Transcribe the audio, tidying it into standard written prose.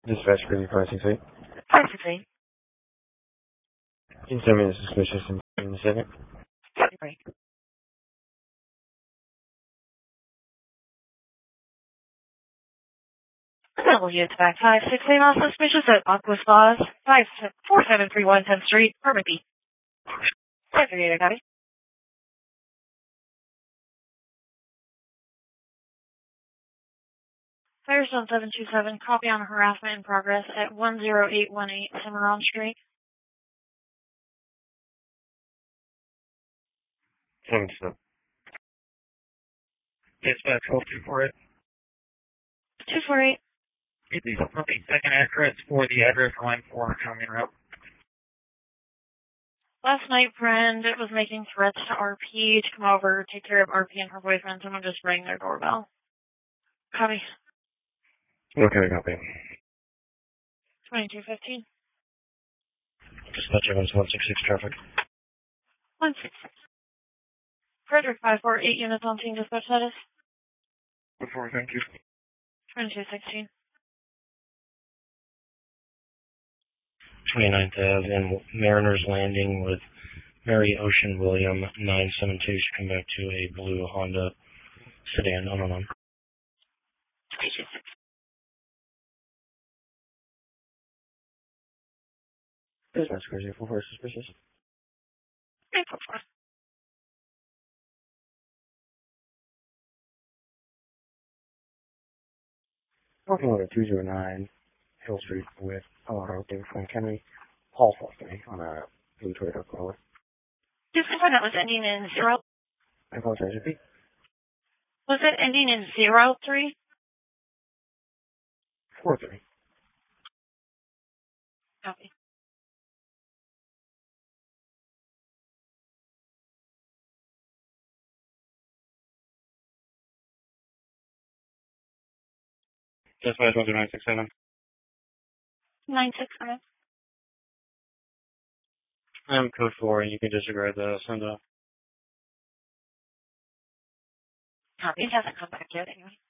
Dispatch for the 568. 568. Can you send me the suspicious in a second? Right. WTAC 568 miles suspicious at Aqua Spas, 4731 10th Street, Apartment B. 538, I got it. Firestone 727, copy on harassment in progress at 10818 Cimarron Street. Thanks, sir. Dispatch 1248. 248. Get these second address for the address line 4 coming up. Last night, Brenda was making threats to RP to come over, take care of RP and her boyfriend. Someone just rang their doorbell. Copy. Okay, copy. 2215. Dispatch events 166 traffic. 166. Frederick 548 units on scene dispatch status. Before, thank you. 2216. 29th Ave and Mariners Landing with Mary Ocean William 972 should come back to a blue Honda sedan. On and on. 226. Dispatch crazy for suspicious. 944. Parking lot at 209 Hill Street with David Frank Henry, Paul Faulkner on a blue Toyota Corolla. Just confirm that was ending in 0. I apologize, repeat. Was it ending in 03? 43. Copy. Dispatch 12967. 969. I'm code 4, and you can disregard the send off. Copy. It hasn't come back yet anyway.